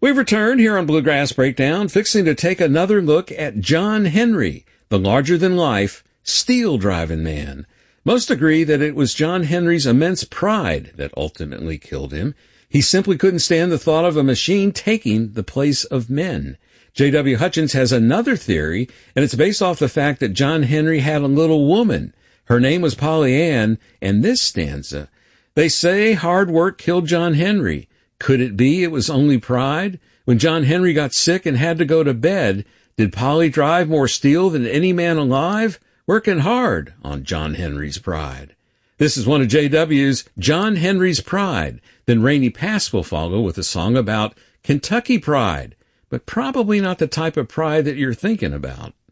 We've returned here on Bluegrass Breakdown, fixing to take another look at John Henry, the larger-than-life, steel-driving man. Most agree that it was John Henry's immense pride that ultimately killed him. He simply couldn't stand the thought of a machine taking the place of men. J.W. Hutchins has another theory, and it's based off the fact that John Henry had a little woman. Her name was Polly Ann, and this stanza, "They say hard work killed John Henry. Could it be it was only pride? When John Henry got sick and had to go to bed, did Polly drive more steel than any man alive? Working hard on John Henry's pride." This is one of J.W.'s John Henry's Pride. Then Rainy Pass will follow with a song about Kentucky pride, but probably not the type of pride that you're thinking about.